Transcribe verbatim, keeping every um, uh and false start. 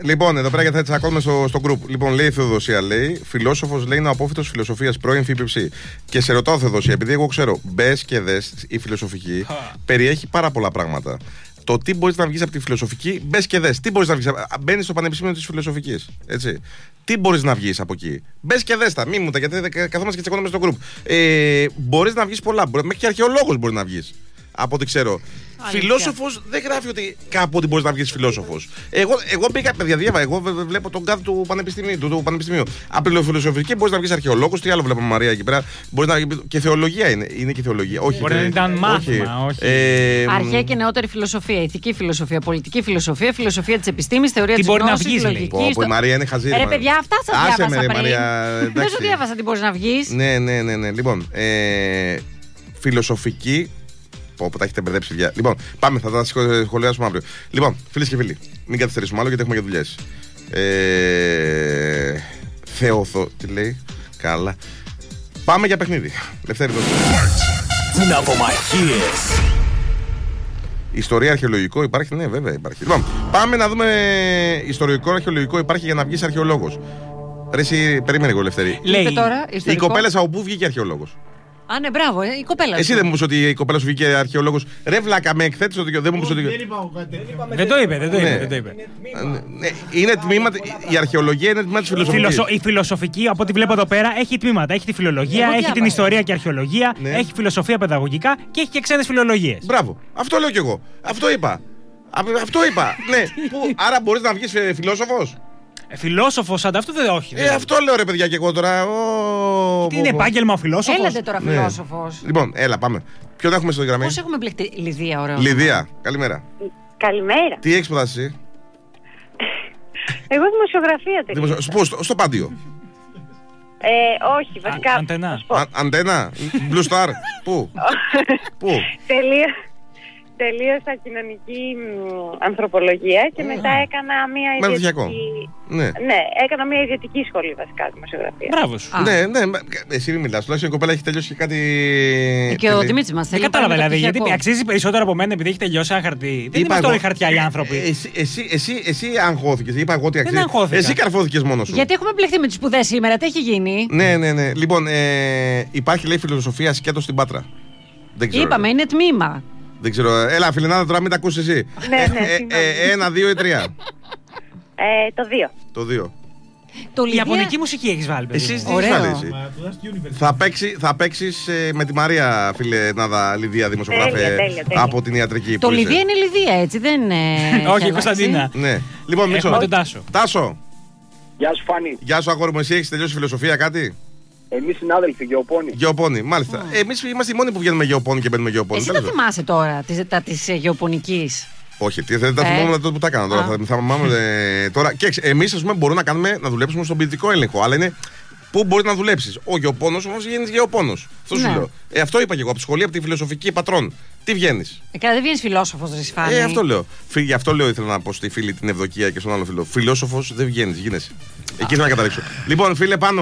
Λοιπόν, εδώ πέρα γιατί θα τσακώνουμε στο, στο group. Λοιπόν, λέει η Θεοδοσία, λέει, φιλόσοφος λέει είναι ο απόφοιτος φιλοσοφίας πρώην Φιπεψή. Και σε ρωτάω, Θεοδοσία, επειδή εγώ ξέρω, μπες και δες, η φιλοσοφική περιέχει πάρα πολλά πράγματα. Το τι μπορείς να βγεις από τη φιλοσοφική, μπες και δες. Τι μπορείς να βγεις. Μπαίνεις στο Πανεπιστήμιο της Φιλοσοφικής. Έτσι. Τι μπορείς να βγεις από εκεί. Μπες και δες τα. Μη μου τα, γιατί καθόμαστε και τσακώνουμε στο group. Ε, μπορείς να βγεις πολλά. Μέχρι και αρχαιολόγος μπορεί να βγεις. Από ό,τι ξέρω. Φιλόσοφος δεν γράφει ότι κάποτε μπορείς να βγεις φιλόσοφος. Εγώ, εγώ μπήκα, παιδιά, διάβα, εγώ βλέπω τον κάδο του Πανεπιστημίου. Του, του Πανεπιστημίου. Απειλοφιλοσοφική μπορείς να βγεις αρχαιολόγος. Τι άλλο βλέπω, Μαρία εκεί πέρα. Μπορείς να, και θεολογία είναι. Είναι και θεολογία. Όχι, μπορεί να ήταν μάθημα. Όχι. Ε, Αρχαία και νεότερη φιλοσοφία. Ηθική φιλοσοφία. Πολιτική φιλοσοφία. Φιλοσοφία της επιστήμης. Θεωρία της γνώσης. Τι μπορεί να βγεις. Πω, πω, η Μαρία είναι χαζή. Ρε παιδιά, αυτά σας διάβασα πριν. Μαρία, δεν σου διάβασα τι μπορείς να βγεις. Ναι, ναι, ναι, ναι. Λοιπόν, ε, φιλοσοφική. Που τα έχετε μπερδέψει, παιδιά. Λοιπόν, πάμε, θα τα σχολιάσουμε αύριο. Λοιπόν, φίλες και φίλοι, μην καθυστερήσουμε άλλο γιατί έχουμε και δουλειές. Ε, Θεόθο, τι λέει. Καλά. Πάμε για παιχνίδι. Λευτέρη δόση. Ιστορία αρχαιολογικό υπάρχει, ναι, βέβαια υπάρχει. Λοιπόν, πάμε να δούμε. Ιστορικό αρχαιολογικό υπάρχει για να βγεις αρχαιολόγος. Ρε, εσύ, περίμενε εγώ, Λευτέρη. Λέει τώρα, η κοπέλα από πού βγήκε αρχαιολόγος. Α, ναι, μπράβο, ε, η κοπέλα. Εσύ δεν μου είπε ότι η κοπέλα σου βγήκε αρχαιολόγος. Ρε βλάκα, με εκθέτεις ότι δεν μου είπε ότι. Δεν το είπε, δεν το είπε. Δεν το είπε. Είναι τμήμα, η αρχαιολογία είναι τμήμα της φιλοσοφικής. Η φιλοσοφική, από ό,τι βλέπω εδώ πέρα, έχει τμήματα. Έχει τη φιλολογία, έχει την ιστορία και αρχαιολογία, έχει φιλοσοφία παιδαγωγικά και έχει και ξένες φιλολογίες. Μπράβο, αυτό λέω κι εγώ. Αυτό είπα. Αυτό είπα. Ναι. Άρα μπορείς να βγεις φιλόσοφος. Φιλόσοφος, αντί αυτό δεν όχι. Ε, αυτό λέω ρε παιδιά και εγώ τώρα. Τι είναι επάγγελμα ο φιλόσοφος. Έλατε τώρα φιλόσοφος. Λοιπόν, έλα πάμε. Ποιον έχουμε στο γραμμή. Πώς έχουμε μπλεχτεί. Λιδία, ωραίο. Λιδία, καλημέρα. Καλημέρα. Τι έχεις σπουδάσει εσύ. Εγώ δημοσιογραφία τελείωσα. Πού, στο, στο Πάντιο. Ε, όχι, βασικά. Αντένα. Αντένα. Blue Star. Πού. Πού. Τελείωσα κοινωνική ανθρωπολογία και μετά έκανα μια ιδιωτική. Ναι. ναι, έκανα μια ιδιωτική σχολή βασικά δημοσιογραφία. Μπράβο σου. Ναι, ναι, εσύ μην μιλάς. Τουλάχιστον η κοπέλα έχει τελειώσει και κάτι. Και ο Δημήτρης μας δεν κατάλαβα δηλαδή. Γιατί αξίζει περισσότερο από μένα επειδή έχει τελειώσει ένα χαρτί. Δεν είμαστε όλοι χαρτιά οι άνθρωποι. Εσύ αγχώθηκες. Είπα εγώ ότι αξίζει. Εσύ καρφώθηκες μόνος σου. Γιατί έχουμε μπλεχτεί με τις σπουδές σήμερα, τι έχει γίνει. Ναι, ναι, ναι. Λοιπόν, υπάρχει λέει φιλοσοφία σκέτο στην Πάτρα. Είπαμε, είναι τμήμα. Δεν ξέρω. Έλα, Φιλενάδα, τώρα μην τα ακούσεις εσύ. Ναι, ναι. ε, ε, ένα, δύο ή τρία. Ε, το δύο. Το δύο. Το Λιδία... Ιαπωνική μουσική έχεις βάλει, παιδί. Εσείς τι έχεις βάλει εσύ. Θα, παίξει, θα παίξεις ε, με τη Μαρία, Φιλενάδα, Λιδία, δημοσιογράφε τέλεια, τέλεια, τέλεια. από την ιατρική. Το Λιδία είναι Λιδία, έτσι, δεν είναι. Όχι, Κωνσταντίνα. Ναι. Λοιπόν, μισό. τον Τάσο. Τάσο. Γεια σου, Φάνη. Γεια σου, αγόρι μου, εσύ έχεις τελειώσει φιλοσοφία, κάτι. Εμείς συνάδελφοι, γεωπόνοι. Γεωπόνοι, μάλιστα. Oh. Εμείς είμαστε οι μόνοι που βγαίνουμε γεωπόνοι και μπαίνουμε γεωπόνοι. Εσύ δεν θυμάσαι τώρα τα της γεωπονικής. Όχι, τι, δεν τα θυμόμουν τότε που τα έκανα τώρα. Θα, θα μάμαι, ε, τώρα. Και εμείς, ας πούμε, μπορούμε να, κάνουμε, να δουλέψουμε στον ποιητικό έλεγχο. Αλλά είναι πού μπορεί να δουλέψεις. Ο γεωπόνος όμως βγαίνει γεωπόνος. Αυτό σου λέω. Ε, αυτό είπα και εγώ από τη σχολή, από τη φιλοσοφική πατρόν. Τι βγαίνεις. Ε, καλά, δεν βγαίνεις φιλόσοφος, ρε Σφάνη. Ε, αυτό λέω. Γι' αυτό λέω ήθελα να πω στη φίλη την Ευδοκία και στον άλλο φίλο. Φιλόσοφος δεν βγαίνεις, γίνεσαι. Εκεί θέλω να καταλήξω. Λοιπόν, φίλε, πάνω.